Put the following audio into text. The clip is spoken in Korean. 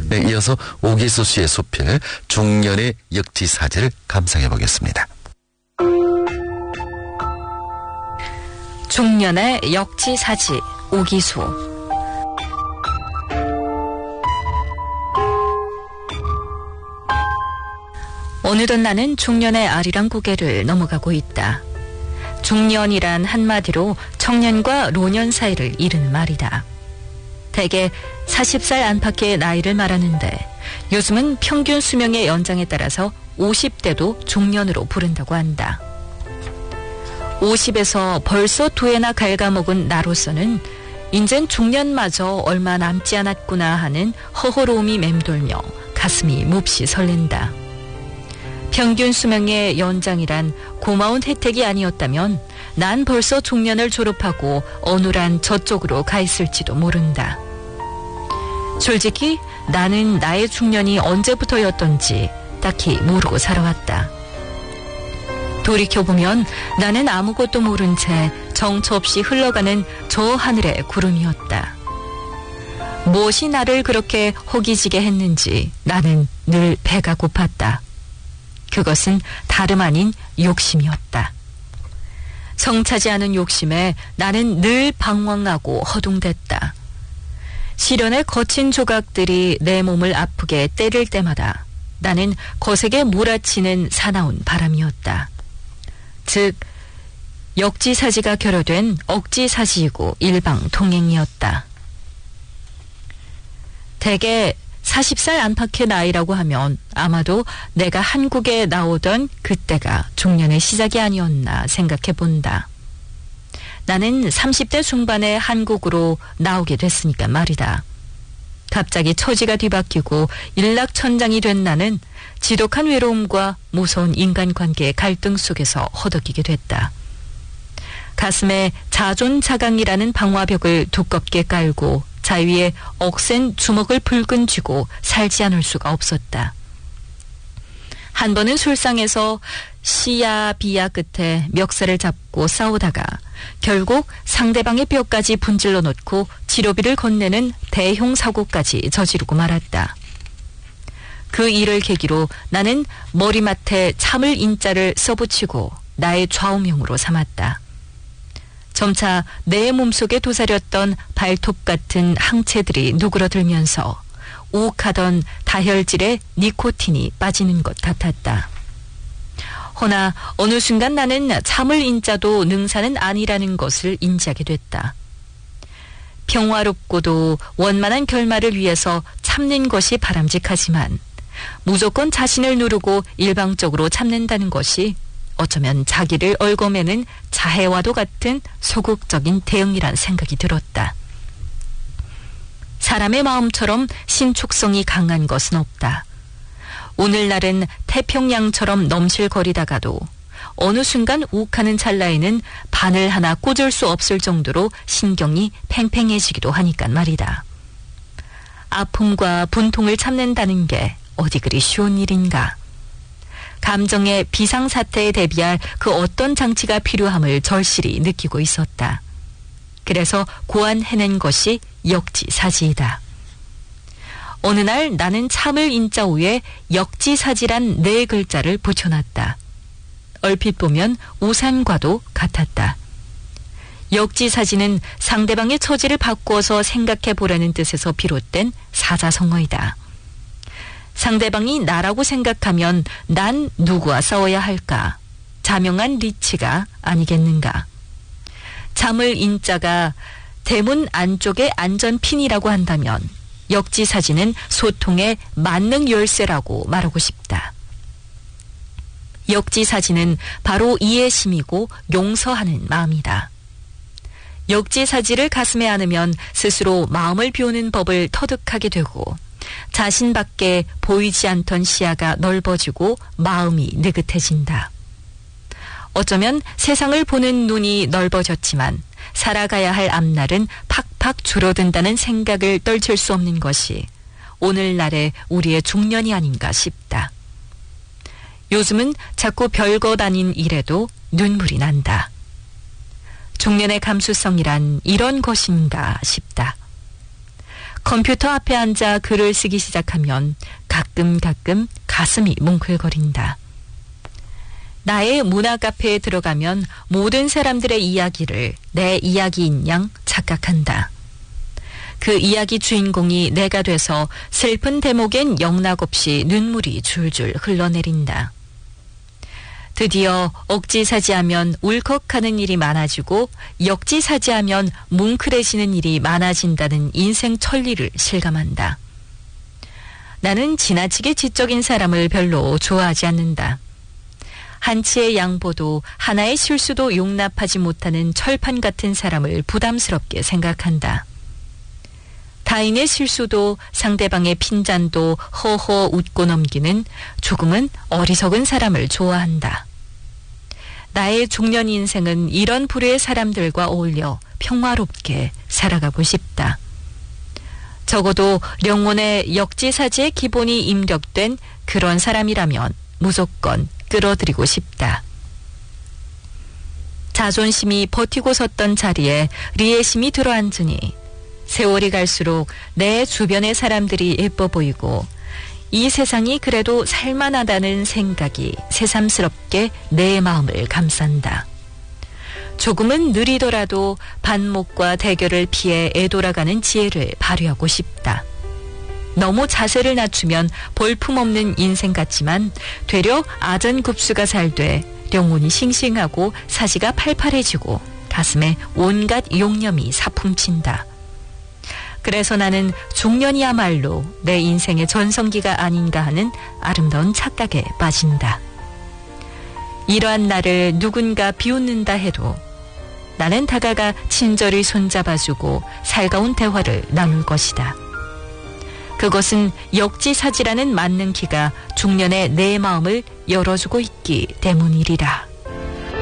네, 이어서 오기수 씨의 소필 중년의 역지사지를 감상해 보겠습니다. 중년의 역지사지 오기수. 어느덧 나는 중년의 아리랑 고개를 넘어가고 있다. 중년이란 한마디로 청년과 노년 사이를 이르는 말이다. 대개 40살 안팎의 나이를 말하는데 요즘은 평균 수명의 연장에 따라서 50대도 중년으로 부른다고 한다. 50에서 벌써 2해나 갉아먹은 나로서는 인젠 중년마저 얼마 남지 않았구나 하는 허허로움이 맴돌며 가슴이 몹시 설렌다. 평균 수명의 연장이란 고마운 혜택이 아니었다면 난 벌써 중년을 졸업하고 어눌한 저쪽으로 가 있을지도 모른다. 솔직히 나는 나의 중년이 언제부터였던지 딱히 모르고 살아왔다. 돌이켜보면 나는 아무것도 모른 채 정처 없이 흘러가는 저 하늘의 구름이었다. 무엇이 나를 그렇게 허기지게 했는지 나는 늘 배가 고팠다. 그것은 다름 아닌 욕심이었다. 성차지 않은 욕심에 나는 늘 방황하고 허둥댔다. 시련의 거친 조각들이 내 몸을 아프게 때릴 때마다 나는 거세게 몰아치는 사나운 바람이었다. 즉, 역지사지가 결여된 억지사지이고 일방통행이었다. 대개 40살 안팎의 나이라고 하면 아마도 내가 한국에 나오던 그때가 중년의 시작이 아니었나 생각해 본다. 나는 30대 중반에 한국으로 나오게 됐으니까 말이다. 갑자기 처지가 뒤바뀌고 일락천장이 된 나는 지독한 외로움과 무서운 인간관계의 갈등 속에서 허덕이게 됐다. 가슴에 자존자강이라는 방화벽을 두껍게 깔고 자위에 억센 주먹을 불끈 쥐고 살지 않을 수가 없었다. 한 번은 술상에서 시야 비야 끝에 멱살을 잡고 싸우다가 결국 상대방의 뼈까지 분질러 놓고 지로비를 건네는 대형 사고까지 저지르고 말았다. 그 일을 계기로 나는 머리맡에 참을 인자를 써붙이고 나의 좌우명으로 삼았다. 점차 내 몸속에 도사렸던 발톱 같은 항체들이 누그러들면서 우욱하던 다혈질의 니코틴이 빠지는 것 같았다. 허나 어느 순간 나는 참을 인자도 능사는 아니라는 것을 인지하게 됐다. 평화롭고도 원만한 결말을 위해서 참는 것이 바람직하지만 무조건 자신을 누르고 일방적으로 참는다는 것이 어쩌면 자기를 얽어매는 자해와도 같은 소극적인 대응이란 생각이 들었다. 사람의 마음처럼 신축성이 강한 것은 없다. 오늘날은 태평양처럼 넘실거리다가도 어느 순간 욱하는 찰나에는 바늘 하나 꽂을 수 없을 정도로 신경이 팽팽해지기도 하니까 말이다. 아픔과 분통을 참는다는 게 어디 그리 쉬운 일인가. 감정의 비상사태에 대비할 그 어떤 장치가 필요함을 절실히 느끼고 있었다. 그래서 고안해낸 것이 역지사지이다. 어느 날 나는 참을 인자 위에 역지사지란 4글자를 붙여놨다. 얼핏 보면 우산과도 같았다. 역지사지는 상대방의 처지를 바꾸어서 생각해보라는 뜻에서 비롯된 사자성어이다. 상대방이 나라고 생각하면 난 누구와 싸워야 할까? 자명한 리치가 아니겠는가? 참을 인자가 대문 안쪽의 안전핀이라고 한다면 역지사지는 소통의 만능 열쇠라고 말하고 싶다. 역지사지는 바로 이해심이고 용서하는 마음이다. 역지사지를 가슴에 안으면 스스로 마음을 비우는 법을 터득하게 되고 자신밖에 보이지 않던 시야가 넓어지고 마음이 느긋해진다. 어쩌면 세상을 보는 눈이 넓어졌지만 살아가야 할 앞날은 팍팍 줄어든다는 생각을 떨칠 수 없는 것이 오늘날의 우리의 중년이 아닌가 싶다. 요즘은 자꾸 별것 아닌 일에도 눈물이 난다. 중년의 감수성이란 이런 것인가 싶다. 컴퓨터 앞에 앉아 글을 쓰기 시작하면 가끔 가슴이 뭉클거린다. 나의 문화 카페에 들어가면 모든 사람들의 이야기를 내 이야기인 양 착각한다. 그 이야기 주인공이 내가 돼서 슬픈 대목엔 영락없이 눈물이 줄줄 흘러내린다. 드디어 억지사지하면 울컥하는 일이 많아지고 역지사지하면 뭉클해지는 일이 많아진다는 인생 천리를 실감한다. 나는 지나치게 지적인 사람을 별로 좋아하지 않는다. 한치의 양보도 하나의 실수도 용납하지 못하는 철판 같은 사람을 부담스럽게 생각한다. 타인의 실수도 상대방의 핀잔도 허허 웃고 넘기는 조금은 어리석은 사람을 좋아한다. 나의 중년 인생은 이런 부류의 사람들과 어울려 평화롭게 살아가고 싶다. 적어도 영혼의 역지사지의 기본이 입력된 그런 사람이라면 무조건 끌어들이고 싶다. 자존심이 버티고 섰던 자리에 리애심이 들어앉으니 세월이 갈수록 내 주변의 사람들이 예뻐 보이고 이 세상이 그래도 살만하다는 생각이 새삼스럽게 내 마음을 감싼다. 조금은 느리더라도 반목과 대결을 피해 애돌아가는 지혜를 발휘하고 싶다. 너무 자세를 낮추면 볼품없는 인생 같지만 되려 아전급수가 살돼 영혼이 싱싱하고 사지가 팔팔해지고 가슴에 온갖 용념이 사품친다. 그래서 나는 중년이야말로 내 인생의 전성기가 아닌가 하는 아름다운 착각에 빠진다. 이러한 나를 누군가 비웃는다 해도 나는 다가가 친절히 손잡아주고 살가운 대화를 나눌 것이다. 그것은 역지사지라는 만능기가 중년의 내 마음을 열어주고 있기 때문이리라.